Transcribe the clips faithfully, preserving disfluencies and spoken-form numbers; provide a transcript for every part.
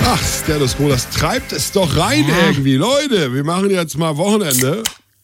Ach, Status Quo, das treibt es doch rein Ja. irgendwie. Leute, wir machen jetzt mal Wochenende.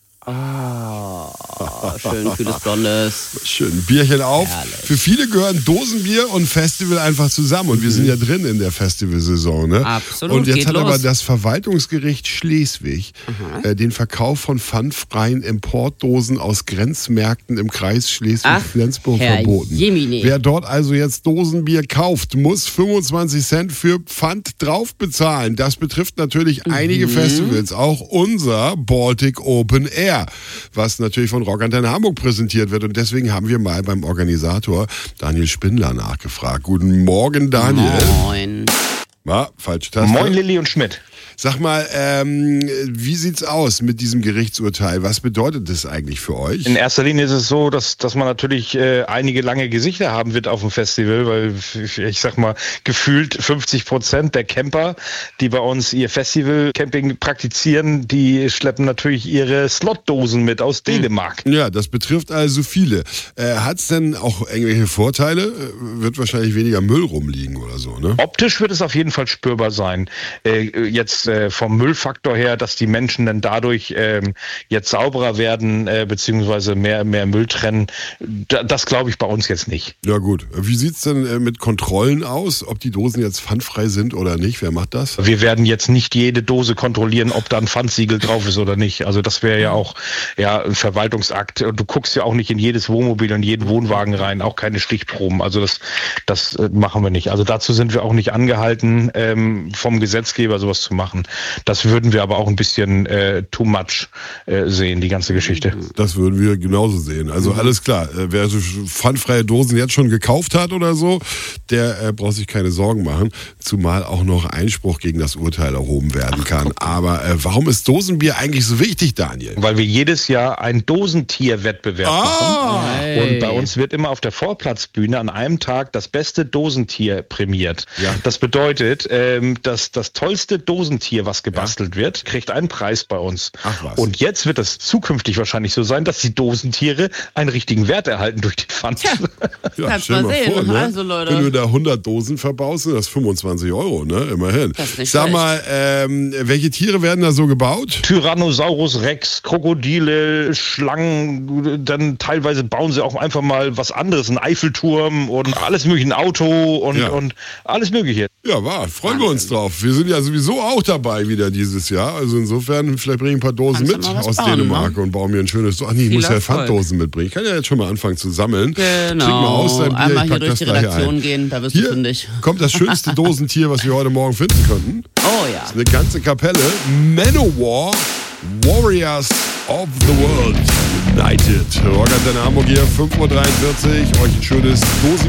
Ah, schön kühles Blondes. Schön, Bierchen auf. Herrlich. Für viele gehören Dosenbier und Festival einfach zusammen. Und wir sind ja drin in der Festivalsaison. Ne? Absolut, Und jetzt geht hat los. aber das Verwaltungsgericht Schleswig äh, den Verkauf von pfandfreien Importdosen aus Grenzmärkten im Kreis Schleswig-Flensburg Herr verboten. Jemine. Wer dort also jetzt Dosenbier kauft, muss fünfundzwanzig Cent für Pfand drauf bezahlen. Das betrifft natürlich einige Festivals, auch unser Baltic Open Air, was natürlich von Rockantenne Hamburg präsentiert wird. Und deswegen haben wir mal beim Organisator Daniel Spindler nachgefragt. Guten Morgen, Daniel. Moin. Ja, falsche Taste. Moin Lilly und Schmidt. Sag mal, ähm, wie sieht's aus mit diesem Gerichtsurteil? Was bedeutet das eigentlich für euch? In erster Linie ist es so, dass, dass man natürlich äh, einige lange Gesichter haben wird auf dem Festival, weil ich sag mal, gefühlt fünfzig Prozent der Camper, die bei uns ihr Festival-Camping praktizieren, die schleppen natürlich ihre Slotdosen mit aus Dänemark. Ja, das betrifft also viele. Äh, hat's denn auch irgendwelche Vorteile? Äh, Wird wahrscheinlich weniger Müll rumliegen oder so, ne? Optisch wird es auf jeden Fall spürbar sein. Äh, jetzt äh, vom Müllfaktor her, dass die Menschen dann dadurch ähm, jetzt sauberer werden, äh, beziehungsweise mehr, mehr Müll trennen, da, das glaube ich bei uns jetzt nicht. Ja gut. Wie sieht's denn äh, mit Kontrollen aus? Ob die Dosen jetzt pfandfrei sind oder nicht? Wer macht das? Wir werden jetzt nicht jede Dose kontrollieren, ob da ein Pfandsiegel drauf ist oder nicht. Also das wäre ja auch ja, ein Verwaltungsakt. Und du guckst ja auch nicht in jedes Wohnmobil und jeden Wohnwagen rein, auch keine Stichproben. Also das, das äh, machen wir nicht. Also dazu sind wir auch nicht angehalten, ähm, vom Gesetzgeber sowas zu machen. Das würden wir aber auch ein bisschen äh, too much äh, sehen, die ganze Geschichte. Das würden wir genauso sehen. Also alles klar, äh, wer so pfandfreie Dosen jetzt schon gekauft hat oder so, der äh, braucht sich keine Sorgen machen, zumal auch noch Einspruch gegen das Urteil erhoben werden kann. Aber äh, warum ist Dosenbier eigentlich so wichtig, Daniel? Weil wir jedes Jahr einen Dosentierwettbewerb Ah! machen. Und bei uns wird immer auf der Vorplatzbühne an einem Tag das beste Dosentier prämiert. Ja. Das bedeutet, ähm, dass das tollste Dosentier, was gebastelt wird, kriegt einen Preis bei uns. Ach was. Und jetzt wird es zukünftig wahrscheinlich so sein, dass die Dosentiere einen richtigen Wert erhalten durch den Pfand. Ja, Kannst stell mal mal sehen. vor, ne? Also, Leute. Wenn du da hundert Dosen verbaust, sind das fünfundzwanzig Euro, ne? Immerhin. Das ist nicht Sag schlecht. mal, ähm, welche Tiere werden da so gebaut? Tyrannosaurus Rex, Krokodile, Schlangen, dann teilweise bauen sie auch einfach mal was anderes, einen Eiffelturm und alles mögliche, ein Auto und, Ja. und alles mögliche. Ja, wahr. Freuen wir uns drauf. Wir sind ja sowieso auch dabei wieder dieses Jahr. Also insofern, vielleicht bringe ich ein paar Dosen Kannst du mit mal was aus bauen, Dänemark ne? und baue mir ein schönes... Ach nee, ich Viel muss ja Erfolg. Pfanddosen mitbringen. Ich kann ja jetzt schon mal anfangen zu sammeln. Genau. Trink mal aus dein Bier, Einmal ich hier pack durch das die gleich Redaktion ein. gehen, da wirst du Hier fündig. kommt das schönste Dosentier, was wir heute Morgen finden könnten. Oh ja. Eine ganze Kapelle. Manowar, Warriors of the World United. Rockantenne Hamburg hier, fünf Uhr dreiundvierzig. Euch ein schönes Dosenbier